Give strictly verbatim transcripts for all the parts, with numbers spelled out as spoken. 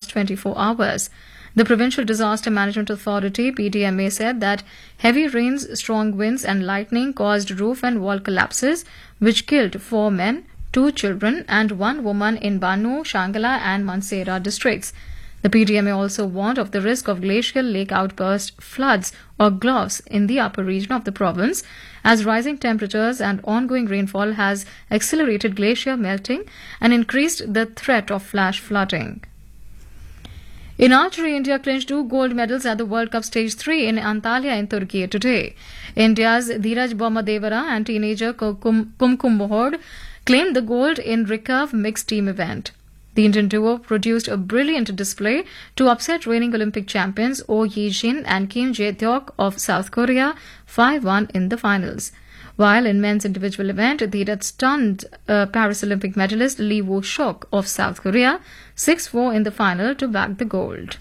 last twenty-four hours. The Provincial Disaster Management Authority P D M A said that heavy rains, strong winds and lightning caused roof and wall collapses, which killed four men, two children and one woman in Bannu, Shangala and Mansehra districts. The P D M A also warned of the risk of glacial lake outburst, floods or gulfs in the upper region of the province, as rising temperatures and ongoing rainfall has accelerated glacier melting and increased the threat of flash flooding. In archery, India clinched two gold medals at the World Cup Stage three in Antalya in Turkey today. India's Dheeraj Bommadevara and teenager Kumkum Mohod claimed the gold in recurve mixed team event. The Indian duo produced a brilliant display to upset reigning Olympic champions Oh Yi-jin and Kim Jae-hyuk of South Korea five one in the finals. While in men's individual event, Dheeraj stunned uh, Paris Olympic medalist Lee Woo-shok of South Korea six four in the final to bag the gold.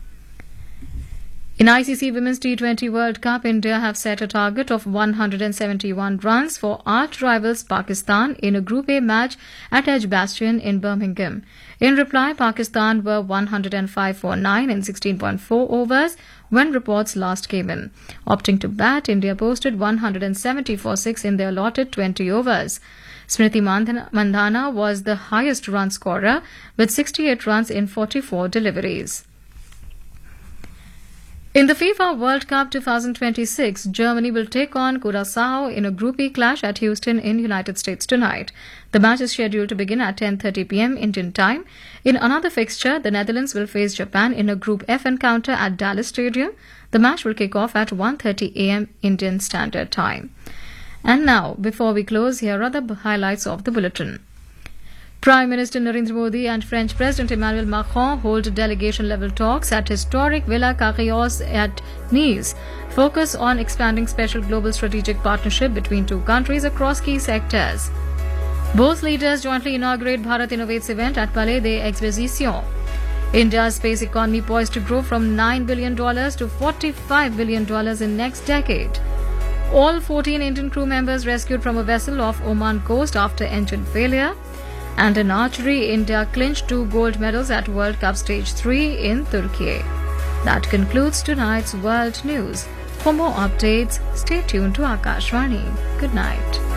In I C C Women's T twenty World Cup, India have set a target of one hundred seventy-one runs for arch rivals Pakistan in a Group A match at Edgbaston in Birmingham. In reply, Pakistan were one hundred five for nine in sixteen point four overs when reports last came in. Opting to bat, India posted one hundred seventy for six in their allotted twenty overs. Smriti Mandhana was the highest run scorer with sixty-eight runs in forty-four deliveries. In the FIFA World Cup twenty twenty-six, Germany will take on Curaçao in a Group E clash at Houston in United States tonight. The match is scheduled to begin at ten thirty p m Indian time. In another fixture, the Netherlands will face Japan in a Group F encounter at Dallas Stadium. The match will kick off at one thirty a m Indian Standard Time. And now, before we close, here are the highlights of the bulletin. Prime Minister Narendra Modi and French President Emmanuel Macron hold delegation-level talks at historic Villa Carrios at Nice. Focus on expanding special global strategic partnership between two countries across key sectors. Both leaders jointly inaugurate Bharat Innovates event at Palais des Expositions. India's space economy poised to grow from nine billion dollars to forty-five billion dollars in next decade. All fourteen Indian crew members rescued from a vessel off Oman coast after engine failure. And in archery, India clinched two gold medals at World Cup Stage three in Turkey. That concludes tonight's World News. For more updates, stay tuned to Akashvani. Good night.